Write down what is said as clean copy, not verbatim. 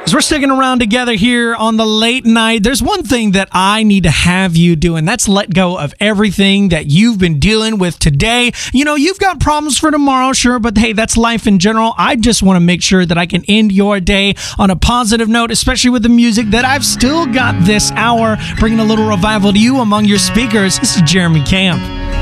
As we're sticking around together here on the late night, there's one thing that I need to have you do, and that's let go of everything that you've been dealing with today. You know, you've got problems for tomorrow, sure, but hey, that's life in general. I just want to make sure that I can end your day on a positive note, especially with the music that I've still got this hour, bringing a little revival to you among your speakers. This is Jeremy Camp.